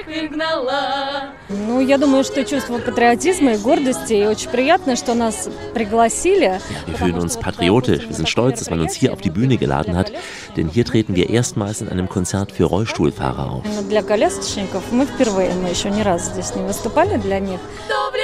Ну, я думаю, что чувство патриотизма и гордости, и очень приятно, что нас пригласили. Wir fühlen uns patriotisch, wir sind stolz, dass man uns hier auf die Bühne geladen hat, denn hier treten wir erstmals in einem Konzert für Rollstuhlfahrer auf. Для колясочников мы впервые, мы еще ни разу здесь не выступали для них.